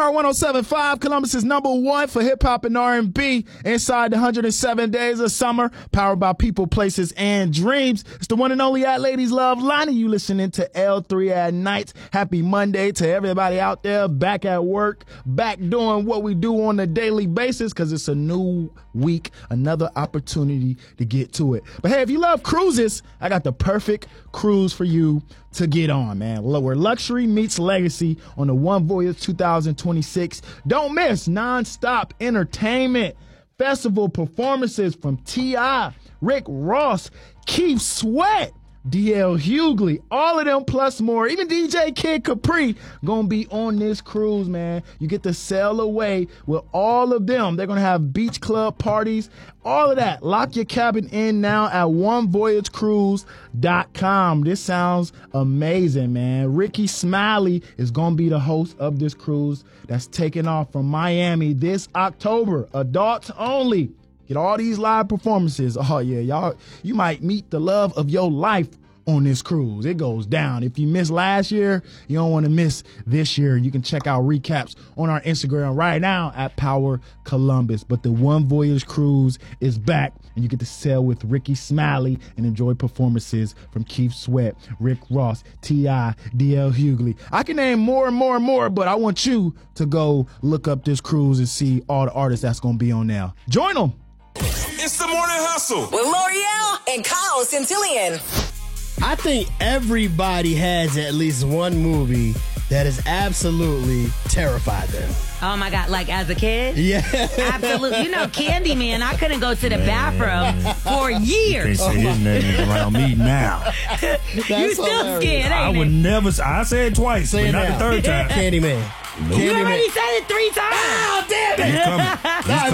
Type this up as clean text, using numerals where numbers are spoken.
107.5, Columbus's #1 for hip-hop and R&B inside the 107 days of summer, powered by people, places, and dreams. It's the one and only at Ladies Love Lonnie. You listening to L3 at Night. Happy Monday to everybody out there back at work, back doing what we do on a daily basis because it's a new week, another opportunity to get to it. But hey, if you love cruises, I got the perfect cruise for you to get on, man. Where luxury meets legacy on the One Voyage 2026. Don't miss non-stop entertainment, festival performances from T.I., Rick Ross, Keith Sweat, D.L. Hughley, all of them plus more. Even DJ Kid Capri gonna be on this cruise, man. You get to sail away with all of them. They're gonna have beach club parties, all of that. Lock your cabin in now at onevoyagecruise.com. This sounds amazing, man. Ricky Smiley is gonna be the host of this cruise that's taking off from Miami this October. Adults only. Get all these live performances. Oh, yeah, y'all, you might meet the love of your life on this cruise. It goes down. If you missed last year, you don't want to miss this year. You can check out recaps on our Instagram right now at Power Columbus. But the One Voyage Cruise is back, and you get to sail with Ricky Smiley and enjoy performances from Keith Sweat, Rick Ross, T.I., D.L. Hughley. I can name more and more and more, but I want you to go look up this cruise and see all the artists that's going to be on there. Join them. It's the Morning Hustle with L'Oreal and Kyle Centillion. I think everybody has at least one movie that has absolutely terrified them. Oh my God, like as a kid? Yeah. Absolutely. You know, Candyman, I couldn't go to the bathroom for years. They say his name is around me now. You still scared, I ain't would it? never, I said it twice, Say but it not now. the third time. Candyman. Nope. You already said it 3 times. Oh, damn it. He's coming. He's